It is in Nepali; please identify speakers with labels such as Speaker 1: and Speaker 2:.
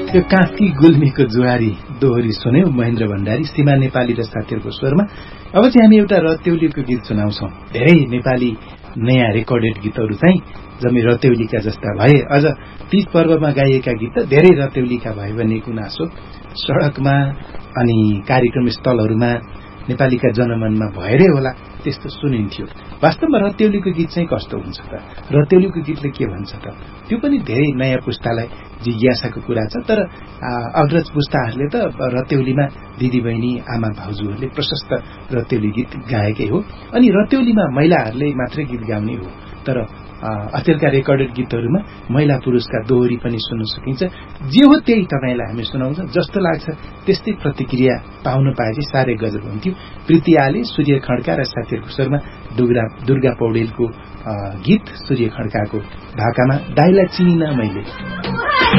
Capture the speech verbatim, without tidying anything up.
Speaker 1: यो कास्की गुल्मीको जुहारी दोहोरी सुन्यौ महेन्द्र भण्डारी, सीमा नेपाली र साथीहरूको स्वरमा। अब चाहिँ हामी एउटा रत्तेउलीको गीत सुनाउँछौ। धेरै नेपाली नयाँ रेकर्डेड गीतहरू चाहिँ जम्मै रत्तेउलीका जस्ता भए। अझ तीज पर्वमा गाइएका गीत त धेरै रत्तेउलीका भए भन्ने गुनासो सड़कमा अनि कार्यक्रम स्थलहरूमा नेपालीका जनमनमा भएरै होला त्यस्तो सुनिन्थ्यो। वास्तवमा रत्तेउलीको गीत चाहिँ कस्तो हुन्छ त, रत्तेउलीको गीतले के भन्छ त, त्यो पनि धेरै नयाँ पुस्तालाई जिज्ञासाको कुरा छ। तर अग्रज पुस्ताहरूले त रत्तेउलीमा दिदीबहिनी आमा भाउजूहरूले प्रशस्त रत्तेउली गीत गाएकै हो। अनि रत्तेउलीमा महिलाहरूले मात्रै गीत गाउने हो, तर अचेलका रेकर्डेड गीतहरूमा महिला पुरुषका दोहोरी पनि सुन्न सकिन्छ। जे हो त्यही तपाईलाई हामी सुनाउँछ। जस्तो लाग्छ त्यस्तै प्रतिक्रिया पाउन पाए चाहिँ साह्रै गजब हुन्थ्यो। प्रीति आले, सूर्य खड्का र साथीहरूको स्वरमा दुर्गा दुर्गा पौडेलको गीत, सूर्य खड्काको भाकामा दाइला चिनिन मैले।